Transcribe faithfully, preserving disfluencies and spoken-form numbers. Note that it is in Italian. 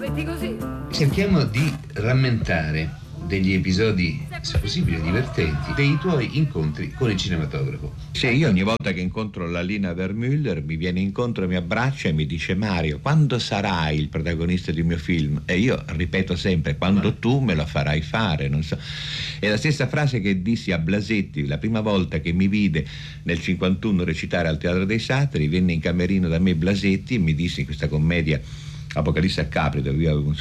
metti così? Cerchiamo di rammentare degli episodi, se possibile divertenti, dei tuoi incontri con il cinematografo. Sì, io ogni volta che incontro la Lina Vermüller mi viene incontro, mi abbraccia e mi dice: Mario, quando sarai il protagonista di un mio film? E io ripeto sempre: quando Ma... tu me lo farai fare, non so. È la stessa frase che dissi a Blasetti la prima volta che mi vide nel cinquantuno recitare al Teatro dei Satiri. Venne in camerino da me Blasetti e mi disse, in questa commedia Apocalisse a Capri, dove io avevo un